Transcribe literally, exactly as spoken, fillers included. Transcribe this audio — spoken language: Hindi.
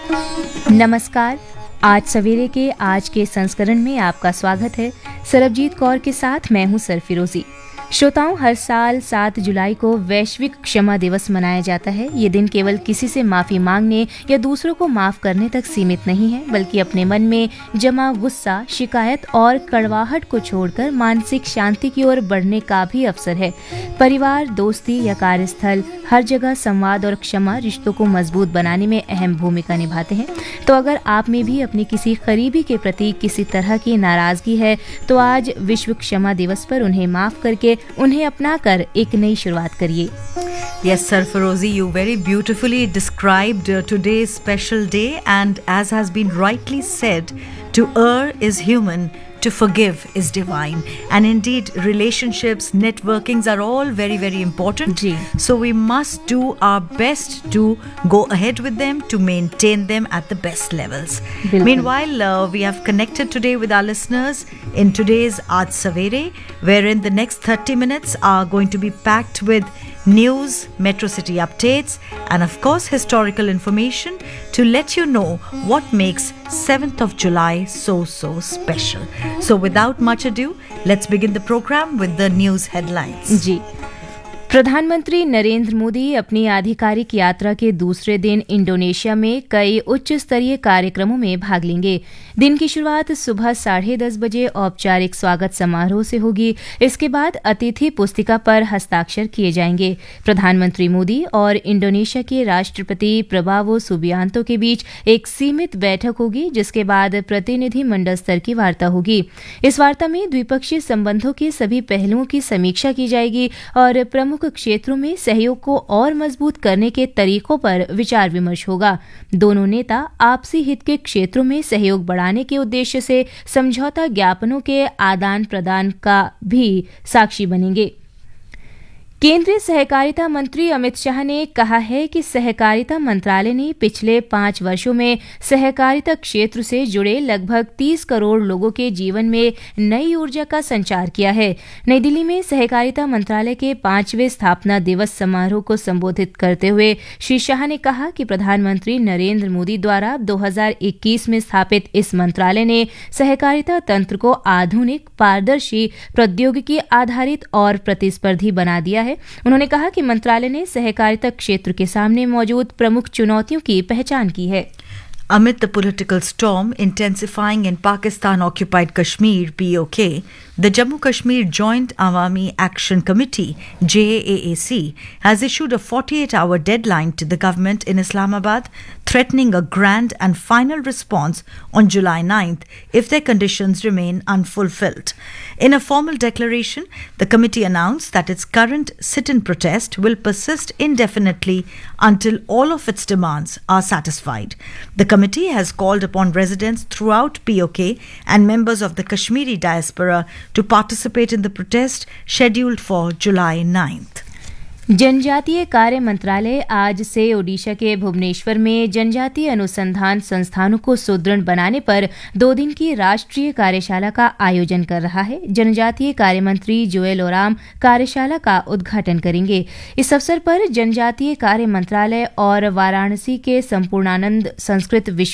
नमस्कार। आज सवेरे के आज के संस्करण में आपका स्वागत है। सरबजीत कौर के साथ मैं हूं सरफिरोजी। श्रोताओं, हर साल सात जुलाई को वैश्विक क्षमा दिवस मनाया जाता है। ये दिन केवल किसी से माफी मांगने या दूसरों को माफ करने तक सीमित नहीं है, बल्कि अपने मन में जमा गुस्सा, शिकायत और कड़वाहट को छोड़कर मानसिक शांति की ओर बढ़ने का भी अवसर है। परिवार, दोस्ती या कार्यस्थल, हर जगह संवाद और क्षमा रिश्तों को मजबूत बनाने में अहम भूमिका निभाते हैं। तो अगर आप में भी अपने किसी करीबी के प्रति किसी तरह की नाराजगी है, तो आज विश्व क्षमा दिवस पर उन्हें माफ करके उन्हें अपनाकर एक नई शुरुआत करिए। Yes, Sarfarozi, you very beautifully described uh, today's special day, and as has been rightly said, to err is human, to forgive is divine. And indeed, relationships, networkings are all very, very important. Ji. So we must do our best to go ahead with them, to maintain them at the best levels. बिल्कुल. Meanwhile, uh, we have connected today with our listeners in today's Aaj Savere, wherein the next thirty minutes are going to be packed with news, Metro City updates, and of course historical information to let you know what makes seventh of July so so special. So without much ado, let's begin the program with the news headlines. जी। प्रधानमंत्री नरेंद्र मोदी अपनी आधिकारिक यात्रा के दूसरे दिन इंडोनेशिया में कई उच्च स्तरीय कार्यक्रमों में भाग लेंगे। दिन की शुरुआत सुबह साढ़े दस बजे औपचारिक स्वागत समारोह से होगी। इसके बाद अतिथि पुस्तिका पर हस्ताक्षर किए जाएंगे। प्रधानमंत्री मोदी और इंडोनेशिया के राष्ट्रपति प्रबावो सुबियांतो के बीच एक सीमित बैठक होगी, जिसके बाद प्रतिनिधि मंडल स्तर की वार्ता होगी। इस वार्ता में द्विपक्षीय संबंधों के सभी पहलुओं की समीक्षा की जाएगी और प्रमुख क्षेत्रों में सहयोग को और मजबूत करने के तरीकों पर विचार विमर्श होगा। दोनों नेता आपसी हित के क्षेत्रों में सहयोग बढ़ाने के उद्देश्य से समझौता ज्ञापनों के आदान प्रदान का भी साक्षी बनेंगे। केंद्रीय सहकारिता मंत्री अमित शाह ने कहा है कि सहकारिता मंत्रालय ने पिछले पांच वर्षों में सहकारिता क्षेत्र से जुड़े लगभग तीस करोड़ लोगों के जीवन में नई ऊर्जा का संचार किया है। नई दिल्ली में सहकारिता मंत्रालय के पांचवें स्थापना दिवस समारोह को संबोधित करते हुए श्री शाह ने कहा कि प्रधानमंत्री नरेंद्र मोदी द्वारा दो हज़ार इक्कीस में स्थापित इस मंत्रालय ने सहकारिता तंत्र को आधुनिक, पारदर्शी, प्रौद्योगिकी आधारित और प्रतिस्पर्धी बना दिया है। उन्होंने कहा कि मंत्रालय ने सहकारिता क्षेत्र के सामने मौजूद प्रमुख चुनौतियों की पहचान की है। Amid the political storm intensifying in Pakistan-occupied Kashmir (P O K), the Jammu Kashmir Joint Awami Action Committee (J A A C) has issued a forty-eight hour deadline to the government in Islamabad, threatening a grand and final response on July ninth if their conditions remain unfulfilled. In a formal declaration, the committee announced that its current sit-in protest will persist indefinitely until all of its demands are satisfied. The committee has called upon residents throughout P O K and members of the Kashmiri diaspora to participate in the protest scheduled for July ninth. जनजातीय कार्य मंत्रालय आज से ओडिशा के भुवनेश्वर में जनजातीय अनुसंधान संस्थानों को सुदृढ़ बनाने पर दो दिन की राष्ट्रीय कार्यशाला का आयोजन कर रहा है। जनजातीय कार्य मंत्री जोएल ओराम कार्यशाला का उद्घाटन करेंगे। इस अवसर पर जनजातीय कार्य मंत्रालय और वाराणसी के संपूर्णानंद संस्कृत